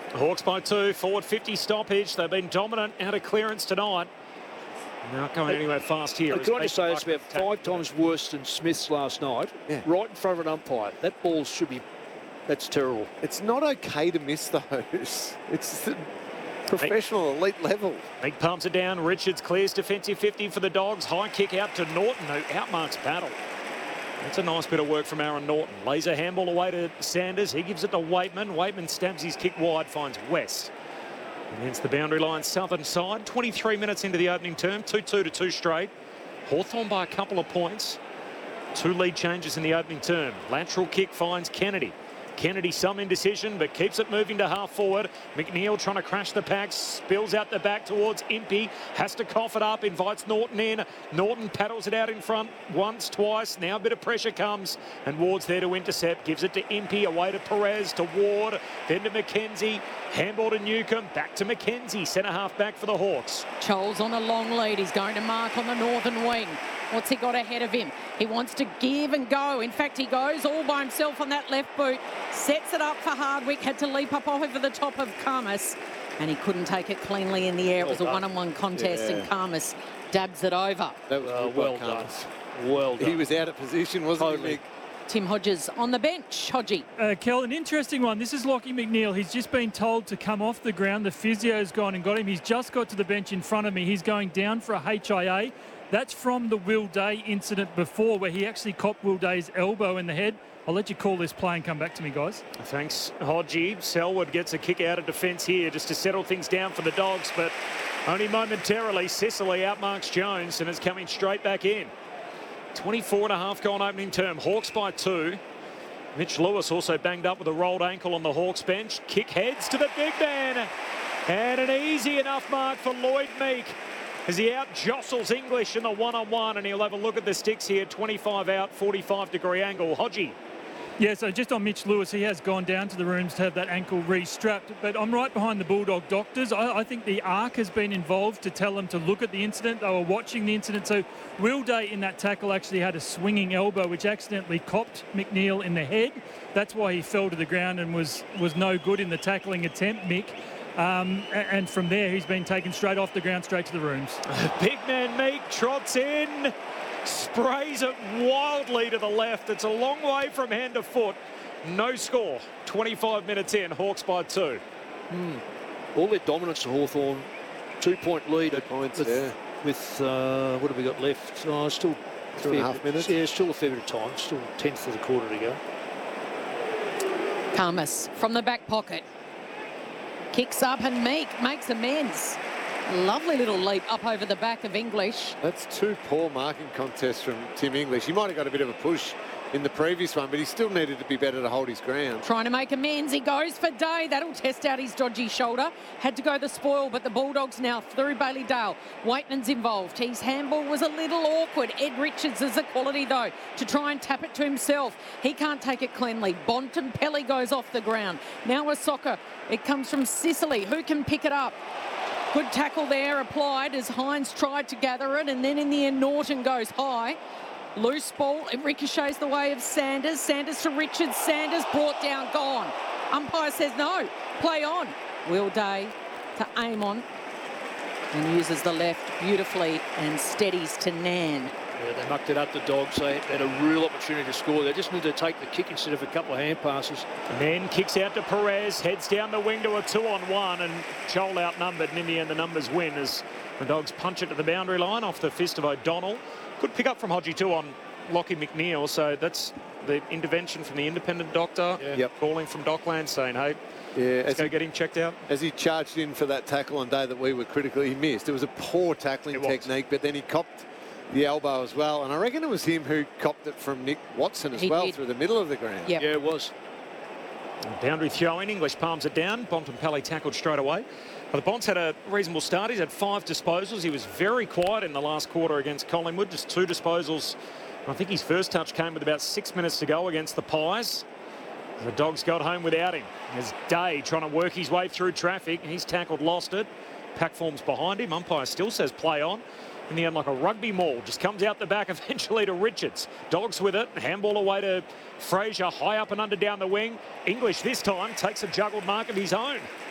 Hawks by 2, forward 50 stoppage. They've been dominant out of clearance tonight. Not going anywhere fast here. Can I just say it's about 5 times worse than Smith's last night, right in front of an umpire. That ball should be, that's terrible. It's not okay to miss those. It's the professional elite level. Meek pumps it down. Richards clears defensive 50 for the Dogs. High kick out to Norton, who outmarks Battle. That's a nice bit of work from Aaron Norton. Lays a handball away to Sanders. He gives it to Waitman. Waitman stabs his kick wide, finds West. Against the boundary line, southern side. 23 minutes into the opening term. 2-2 to 2 straight. Hawthorn by a couple of points. 2 lead changes in the opening term. Lateral kick finds Kennedy. Kennedy some indecision, but keeps it moving to half forward. McNeil trying to crash the pack, spills out the back towards Impey, has to cough it up, invites Norton in. Norton paddles it out in front once, twice. Now a bit of pressure comes, and Ward's there to intercept. Gives it to Impey, away to Perez, to Ward, then to McKenzie. Handball to Newcomb, back to McKenzie, centre half back for the Hawks. Choles on a long lead. He's going to mark on the northern wing. What's he got ahead of him? He wants to give and go. In fact, he goes all by himself on that left boot. Sets it up for Hardwick. Had to leap up over the top of Karmas. And he couldn't take it cleanly in the air. It was a one-on-one contest, and Karmas dabs it over. That was well done. Well done. He was out of position, wasn't he, Mick? Tim Hodges on the bench. Hodgie. Kel, an interesting one. This is Lockie McNeil. He's just been told to come off the ground. The physio's gone and got him. He's just got to the bench in front of me. He's going down for a HIA. That's from the Will Day incident before, where he actually copped Will Day's elbow in the head. I'll let you call this play and come back to me, guys. Thanks, Hodgie. Selwood gets a kick out of defence here just to settle things down for the Dogs, but only momentarily. Sicily outmarks Jones and is coming straight back in. 24.5 gone opening term. Hawks by 2. Mitch Lewis also banged up with a rolled ankle on the Hawks bench. Kick heads to the big man. And an easy enough mark for Lloyd Meek as he out-jostles English in the one-on-one, and he'll have a look at the sticks here. 25 out, 45-degree angle. Hodgie. Yeah, so just on Mitch Lewis, he has gone down to the rooms to have that ankle re-strapped. But I'm right behind the Bulldog doctors. I think the ARC has been involved to tell them to look at the incident. They were watching the incident. So Will Day in that tackle actually had a swinging elbow, which accidentally copped McNeil in the head. That's why he fell to the ground and was no good in the tackling attempt, Mick. And from there, he's been taken straight off the ground, straight to the rooms. Big man Meek trots in, sprays it wildly to the left. It's a long way from hand to foot. No score. 25 minutes in, Hawks by 2. All their dominance to Hawthorn. 2-point lead at points, with what have we got left? Oh, still 2.5 minutes. Yeah, still a fair bit of time. Still 10th of the quarter to go. Karmas from the back pocket. Kicks up and Meek makes amends. Lovely little leap up over the back of English. That's 2 poor marking contests from Tim English. He might have got a bit of a push in the previous one, but he still needed to be better to hold his ground. Trying to make amends. He goes for Day. That'll test out his dodgy shoulder. Had to go the spoil, but the Bulldogs now through Bailey Dale. Waitman's involved. His handball was a little awkward. Ed Richards is a quality, though, to try and tap it to himself. He can't take it cleanly. Bontempelli goes off the ground. Now a soccer. It comes from Sicily. Who can pick it up? Good tackle there applied as Hines tried to gather it, and then in the end Norton goes high. Loose ball, it ricochets the way of Sanders. Sanders to Richards. Sanders brought down, gone. Umpire says no, play on. Will Day to Amon and uses the left beautifully and steadies to Nan. Yeah, they mucked it up, the Dogs. They had a real opportunity to score. They just need to take the kick instead of a couple of hand passes. And then kicks out to Perez, heads down the wing to a 2-on-1, and Joel outnumbered, and in the end the numbers win as the Dogs punch it to the boundary line off the fist of O'Donnell. Good pick up from Hodgie too on Lockie McNeil, so that's the intervention from the independent doctor, calling from Dockland saying, hey, let's go get him checked out. As he charged in for that tackle on day that we were critical, he missed. It was a poor tackling technique, but then he copped the elbow as well, and I reckon it was him who copped it from Nick Watson as well through the middle of the ground. Yep. Yeah, it was. Boundary throw in, English palms it down. Bontempelli tackled straight away. But the Bonts had a reasonable start. He's had 5 disposals. He was very quiet in the last quarter against Collingwood, just 2 disposals. I think his first touch came with about 6 minutes to go against the Pies. The Dogs got home without him. There's Day trying to work his way through traffic. He's tackled, lost it. Pack forms behind him. Umpire still says play on. In the end, like a rugby maul, just comes out the back eventually to Richards. Dogs with it. Handball away to Fraser. High up and under down the wing. English this time takes a juggled mark of his own.